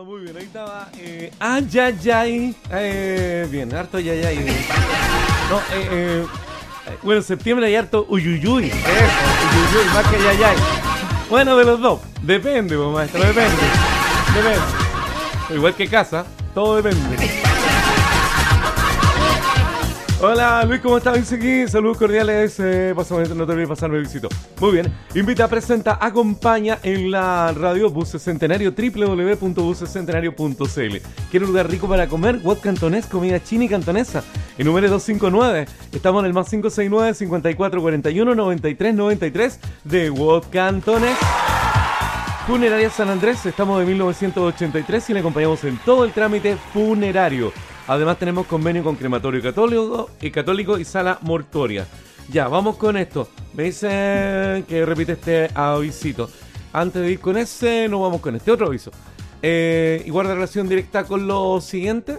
Muy bien, ahí estaba. Ayayay. Bien, harto ayayay. No, bueno, en septiembre hay harto uyuyuy. Eso, uyuyuy, más que ayayay. Bueno, de los dos. Depende, pues, maestro, depende. Igual que casa, todo depende. Hola Luis, ¿cómo estás? Dice aquí, saludos cordiales, pasamos, no te olvides pasarme el visito. Muy bien, invita, presenta, acompaña en la radio Bus Centenario, www.buscentenario.cl. ¿Quieres un lugar rico para comer? Wok Cantonés, comida china y cantonesa. El número 259, estamos en el más 569-5441-9393 de Wok Cantonés. Funeraria San Andrés, estamos de 1983 y le acompañamos en todo el trámite funerario. Además tenemos convenio con Crematorio Católico y Sala Mortuoria. Ya, vamos con esto. Me dicen que repite este avisito. Antes de ir con ese, no vamos con este otro aviso. Y guarda relación directa con lo siguiente.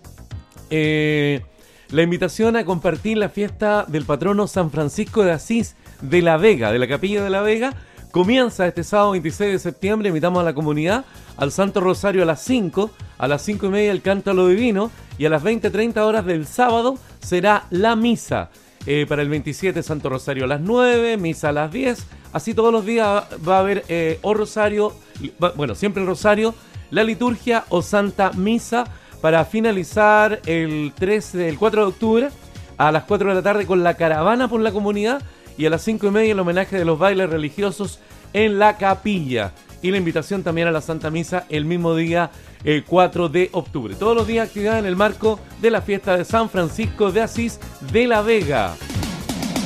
La invitación a compartir la fiesta del patrono San Francisco de Asís de La Vega, de la Capilla de La Vega. Comienza este sábado 26 de septiembre, invitamos a la comunidad al Santo Rosario a las 5 y media el Cántaro Divino y a las 20:30 horas del sábado será la misa. Para el 27 Santo Rosario a las 9, misa a las 10, así todos los días va a haber o Rosario, bueno, siempre el Rosario, la liturgia o Santa Misa para finalizar el 4 de octubre a las 4 de la tarde con la caravana por la comunidad. Y a las 5 y media el homenaje de los bailes religiosos en la capilla. Y la invitación también a la Santa Misa el mismo día, 4 de octubre. Todos los días actividad en el marco de la fiesta de San Francisco de Asís de La Vega.